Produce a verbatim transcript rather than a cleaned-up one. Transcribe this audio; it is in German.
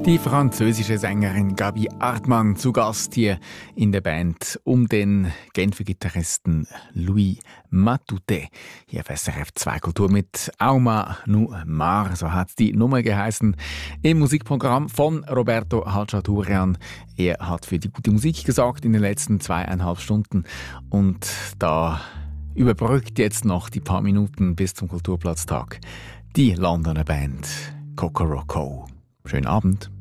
Die französische Sängerin Gabi Hartmann zu Gast hier in der Band um den Genfer Gitarristen Louis Matuté. Hier auf S R F zwei Kultur mit Auma nu Mar, so hat die Nummer geheißen, im Musikprogramm von Roberto Hachaturian. Er hat für die gute Musik gesorgt in den letzten zweieinhalb Stunden und da überbrückt jetzt noch die paar Minuten bis zum Kulturplatztag die Londoner Band Kokoroko. Schönen Abend.